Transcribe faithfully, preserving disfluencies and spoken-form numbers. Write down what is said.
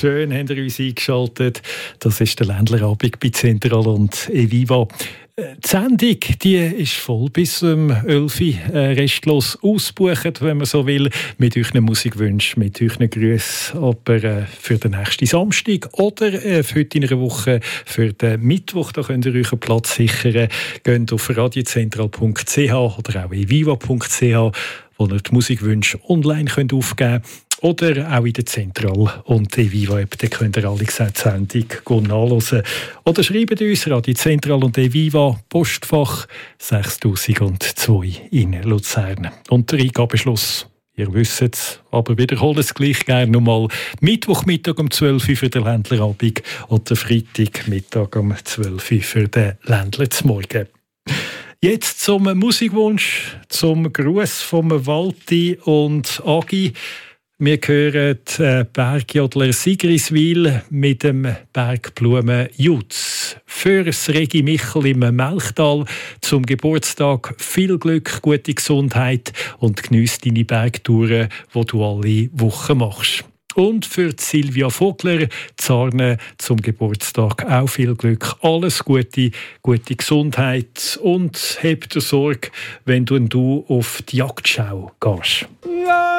Schön haben ihr uns eingeschaltet. Das ist der Ländlerabend bei Zentral und Eviva. Die Sendung die ist voll bis um elf Uhr äh, restlos ausgebucht, wenn man so will, mit euren Musikwünschen, mit euren Grüßen. Aber äh, für den nächsten Samstag oder äh, für heute in einer Woche, für den Mittwoch, da könnt ihr euren Platz sichern. Geht auf radiozentral punkt c h oder auch eviva punkt c h, wo ihr die Musikwünsche online könnt aufgeben könnt. Oder auch in der Zentral und Eviva-App, da könnt ihr alle gesagt Sendung nachhören. Oder schreibt uns Radio Zentral und Eviva, Postfach sechstausendzwei in Luzern. Und der Eingabeschluss, ihr wisst es, aber wiederholt es gleich gerne nochmal. Mittwochmittag um zwölf Uhr für den Ländlerabend oder Freitagmittag um zwölf Uhr für den Ländler zum Morgen. Jetzt zum Musikwunsch, zum Gruß vom Walti und Agi. Wir hören äh, Bergjodler Sigriswil mit dem Bergblumen Jutz. Für das Regi Michel im Melchtal zum Geburtstag viel Glück, gute Gesundheit und geniess deine Bergtouren, die du alle Wochen machst. Und für Silvia Vogler, Zarne, zum Geburtstag auch viel Glück, alles Gute, gute Gesundheit und hab dir Sorge, wenn du, du auf die Jagdschau gehst. Ja.